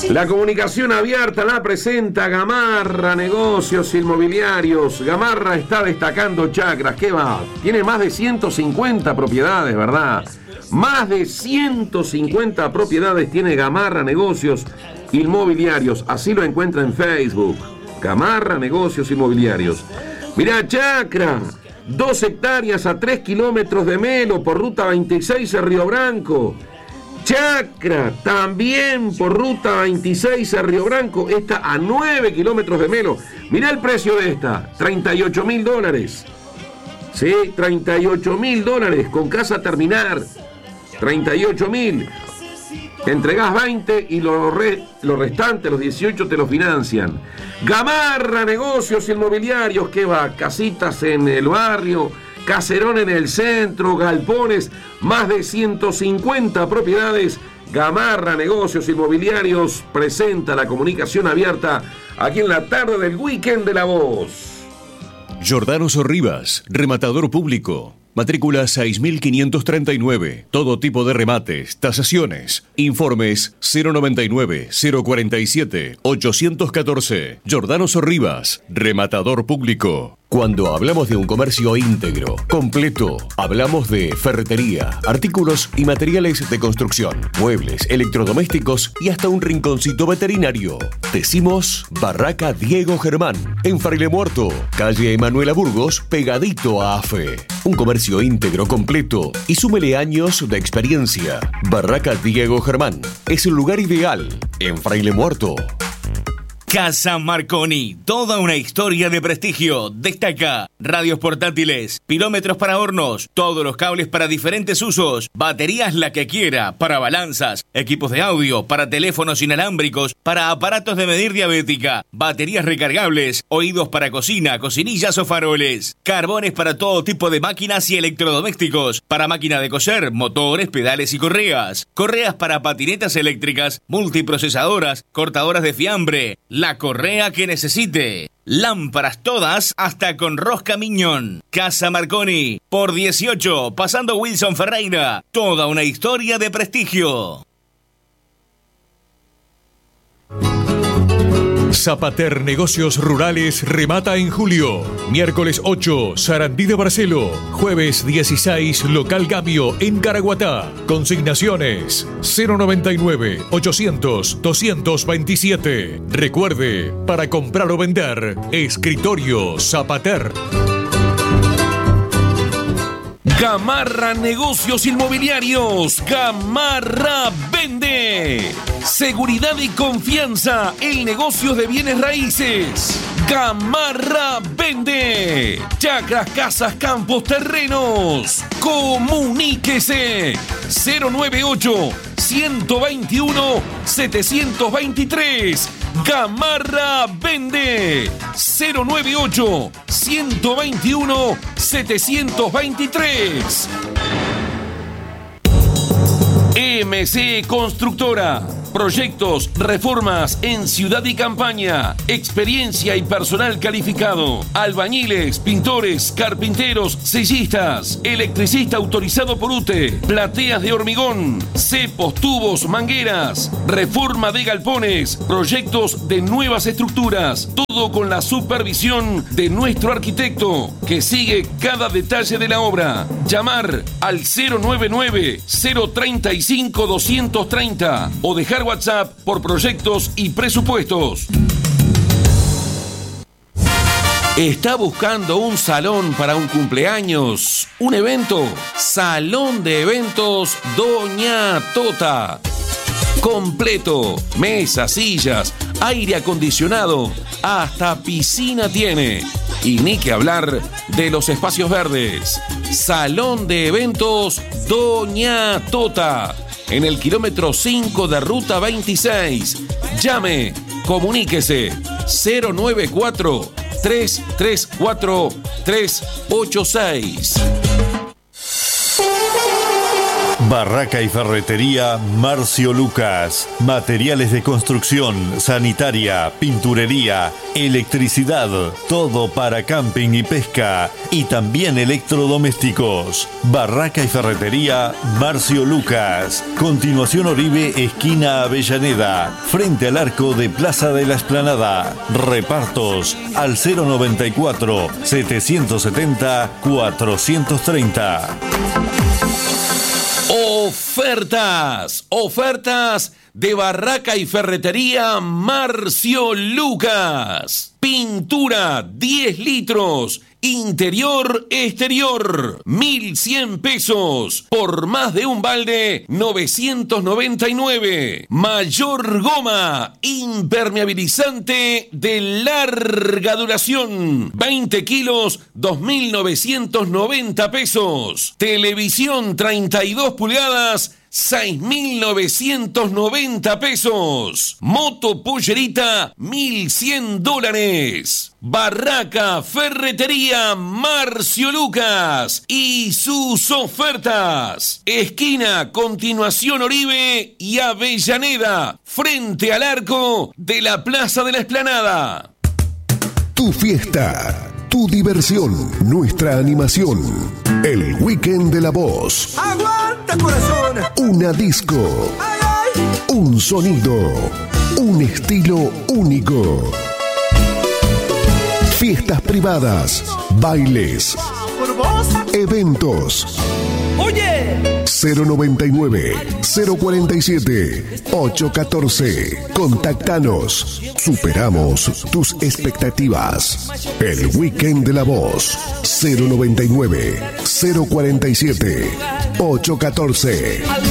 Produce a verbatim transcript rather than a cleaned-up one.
La comunicación abierta la presenta Gamarra Negocios Inmobiliarios. Gamarra está destacando chacras. ¿Qué va? Tiene más de ciento cincuenta propiedades, ¿verdad? Más de ciento cincuenta propiedades tiene Gamarra Negocios Inmobiliarios. Así lo encuentra en Facebook. Gamarra Negocios Inmobiliarios. Mirá, chacra. Dos hectáreas a tres kilómetros de Melo por ruta veintiséis en Río Branco. Chacra, también por ruta veintiséis a Río Branco, esta a nueve kilómetros de Melo. Mirá el precio de esta, treinta y ocho mil dólares. Sí, treinta y ocho mil dólares con casa a terminar. treinta y ocho mil. Entregás veinte y lo, re, lo restante, los dieciocho, te lo financian. Gamarra Negocios Inmobiliarios, que va, casitas en el barrio, caserón en el centro, galpones, más de ciento cincuenta propiedades. Gamarra Negocios Inmobiliarios presenta la comunicación abierta aquí en la tarde del Weekend de La Voz. Giordano Sorribas, rematador público. Matrícula seis mil quinientos treinta y nueve. Todo tipo de remates, tasaciones. Informes cero noventa y nueve, cero cuarenta y siete, ochocientos catorce. Giordano Sorribas, rematador público. Cuando hablamos de un comercio íntegro, completo, hablamos de ferretería, artículos y materiales de construcción, muebles, electrodomésticos y hasta un rinconcito veterinario. Decimos Barraca Diego Germán, en Fraile Muerto, calle Emanuela Burgos, pegadito a AFE. Un comercio íntegro, completo y súmele años de experiencia. Barraca Diego Germán es el lugar ideal en Fraile Muerto. Casa Marconi, toda una historia de prestigio. Destaca radios portátiles, pilómetros para hornos, todos los cables para diferentes usos, baterías la que quiera, para balanzas, equipos de audio, para teléfonos inalámbricos, para aparatos de medir diabética, baterías recargables, oídos para cocina, cocinillas o faroles, carbones para todo tipo de máquinas y electrodomésticos, para máquina de coser, motores, pedales y correas, correas para patinetas eléctricas, multiprocesadoras, cortadoras de fiambre, la correa que necesite. Lámparas todas hasta con rosca miñón. Casa Marconi, por dieciocho, pasando Wilson Ferreira. Toda una historia de prestigio. Zapater Negocios Rurales remata en julio. Miércoles ocho, Sarandí de Barcelo. Jueves dieciséis, Local Gamio en Caraguatá. Consignaciones cero noventa y nueve, ochocientos, doscientos veintisiete. Recuerde, para comprar o vender, Escritorio Zapater. Gamarra Negocios Inmobiliarios. Gamarra vende. Seguridad y confianza en negocios de bienes raíces. Gamarra vende. Chacras, casas, campos, terrenos. Comuníquese. cero noventa y ocho, ciento veintiuno, setecientos veintitrés. Gamarra vende. cero noventa y ocho, ciento veintiuno, setecientos veintitrés. M C Constructora. Proyectos, reformas en ciudad y campaña. Experiencia y personal calificado. Albañiles, pintores, carpinteros, sellistas. Electricista autorizado por U T E. Plateas de hormigón. Cepos, tubos, mangueras. Reforma de galpones. Proyectos de nuevas estructuras. Todo con la supervisión de nuestro arquitecto, que sigue cada detalle de la obra. Llamar al cero noventa y nueve, cero treinta y cinco, doscientos treinta o dejar WhatsApp por proyectos y presupuestos. ¿Está buscando un salón para un cumpleaños? ¿Un evento? Salón de Eventos Doña Tota. Completo. Mesas, sillas, aire acondicionado, hasta piscina tiene. Y ni que hablar de los espacios verdes. Salón de Eventos Doña Tota. En el kilómetro cinco de ruta veintiséis. Llame, comuníquese cero noventa y cuatro, tres tres cuatro, tres ocho seis. Barraca y ferretería Marcio Lucas. Materiales de construcción, sanitaria, pinturería, electricidad, todo para camping y pesca y también electrodomésticos. Barraca y ferretería Marcio Lucas. Continuación Oribe, esquina Avellaneda, frente al arco de Plaza de la Explanada. Repartos al cero noventa y cuatro, setecientos setenta, cuatrocientos treinta. Ofertas, ofertas de Barraca y Ferretería Marcio Lucas. Pintura diez litros, interior, exterior, mil cien pesos. Por más de un balde, novecientos noventa y nueve. Mayor goma, impermeabilizante de larga duración, veinte kilos, dos mil novecientos noventa pesos. Televisión treinta y dos pulgadas, seis mil novecientos noventa pesos. Moto pollerita, mil cien dólares. Barraca Ferretería Marcio Lucas y sus ofertas. Esquina Continuación Oribe y Avellaneda, frente al arco de la Plaza de la Explanada. Tu fiesta, tu diversión, nuestra animación. El Weekend de la Voz. ¡Aguanta, corazón! Una disco. ¡Ay, ay! Un sonido. Un estilo único. Fiestas privadas, bailes, ¿Por vos? eventos. ¡Oye! cero noventa y nueve, cero cuarenta y siete, ocho catorce. Contactanos. Superamos tus expectativas. El Weekend de la Voz. cero noventa y nueve, cero cuarenta y siete, ocho catorce.